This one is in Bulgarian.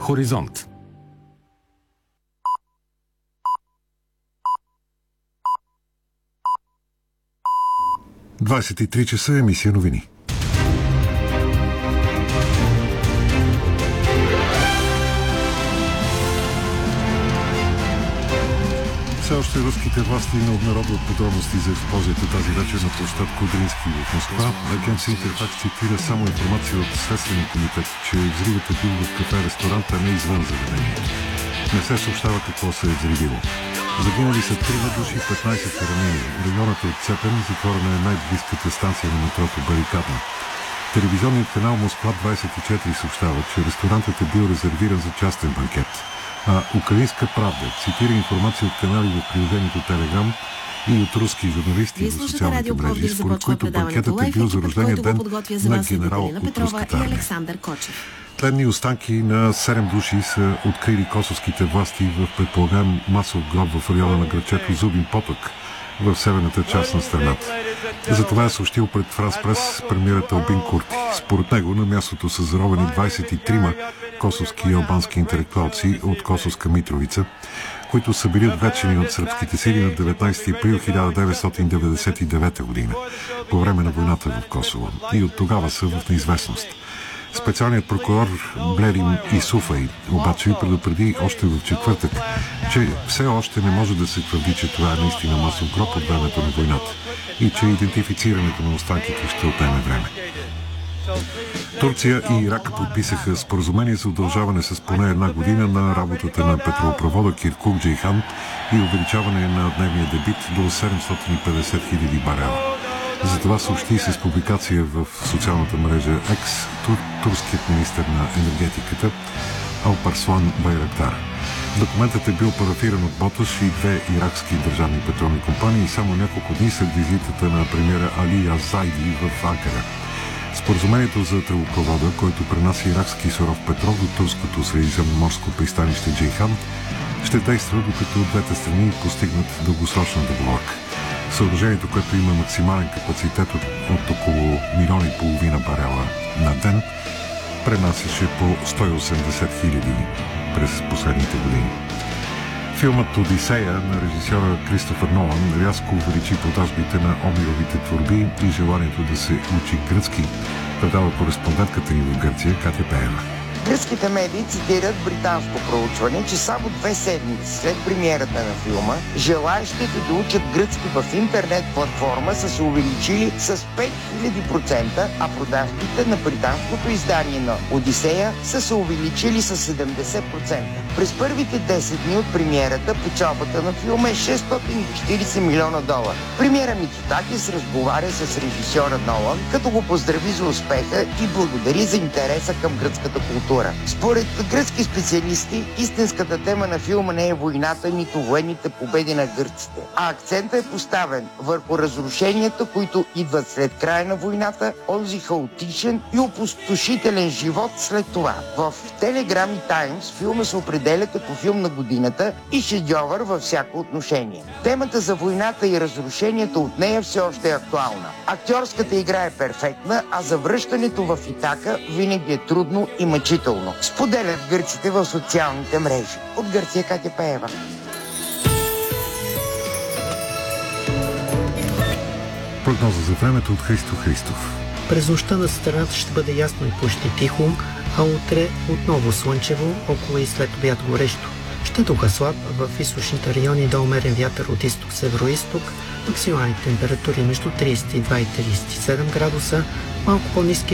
Хоризонт. ...23 часа, емисия новини. Все още руските власти не обнародват подробности за експлозията тази вечер на площад Кудрински в Москва. Агенция Интерфакс цитира само информация от Следствения комитет, че взривът е бил в кафе-ресторант, а не извън заведението. Не се съобщава какво се е взривило. Загинали са 3 души, 15 ранени. Районът е отцепен, затворена е най-близката станция на метрото Барикадна. Телевизионният канал Москва 24 съобщава, че ресторантът е бил резервиран за частен банкет. А Украинска правда цитира информация от канали в приложението Телеграм и от руски журналисти в социалните мрежи, според които банкетът е бил за рождения ден на генерал от руската армия. Тленни останки на 7 души са открили косовските власти в предполагаем масов гроб в района на градчето Зубин поток в северната част на страната. За това е съобщил пред Франс Прес премиерът Албин Курти. Според него на мястото са заровени 23 косовски и албански интелектуалци от Косовска Митровица, които са били отвлечени от сръбските сили на 19 април 1999 година, по време на войната в Косово, и от тогава са в неизвестност. Специалният прокурор Блерим Исуфай обаче предупреди още в четвъртък, че все още не може да се твърди, че това е наистина масов гроб от времето на войната и че идентифицирането на останките ще отнеме време. Турция и Ирак подписаха споразумение за удължаване с поне една година на работата на петролопровода Киркук-Джейхан и увеличаване на дневния дебит до 750 хиляди барела. За това съобщи с публикация в социалната мрежа X турският министър на енергетиката Алпарслан Байрактар. Документът е бил парафиран от Боташ и 2 иракски държавни петролни компании само няколко дни след визитата на премиера Али Азайди в Анкара. Споразумението за тръбопровода, който пренася иракски суров петрол до турското средиземноморско пристанище Джейхан, ще действа, докато двете страни постигнат дългосрочна договорка. Съоръжението, което има максимален капацитет от около 1,5 милиона барела на ден, пренасяше по 180 хиляди през последните години. Филмът «Одисея» на режисьора Кристофър Нолан рязко увеличи продажбите на Омировите творби и желанието да се учи гръцки, предава кореспондентката ни в Гърция Катя Пеева. Гръцките медии цитират британско проучване, че само 2 седмици след премиерата на филма, желаещите да учат гръцки в интернет платформа са се увеличили с 5000%, а продажбите на британското издание на Одисея са се увеличили с 70%. През първите 10 дни от премиерата печалбата на филма е $640 милиона. Премиера Мицотакис разговаря с режисьора Нолан, като го поздрави за успеха и благодари за интереса към гръцката култура. Според гръцки специалисти, истинската тема на филма не е войната, нито военните победи на гърците, а акцентът е поставен върху разрушенията, които идват след края на войната, онзи хаотичен и опустошителен живот след това. В Telegram и Times филма се определя като филм на годината и шедьовър във всяко отношение. Темата за войната и разрушението от нея все още е актуална. Актьорската игра е перфектна, а завръщането в Итака винаги е трудно и мъчително. Споделят гърците в социалните мрежи. От Гърция Катя Пеева. Прогноза за времето от Христо Христов. През нощта на страната ще бъде ясно и почти тихо, а утре отново слънчево, около и след обяд горещо. Ще духа слаб, в източните райони да умерен вятър от изток-североизток, максимални температури между 32 и 37 градуса, малко по-ниски